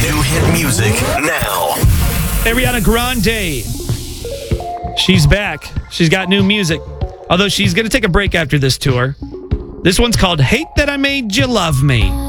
New hit music now. Ariana Grande. She's back. She's got new music. Although she's going to take a break after this tour. This one's called Hate That I Made You Love Me.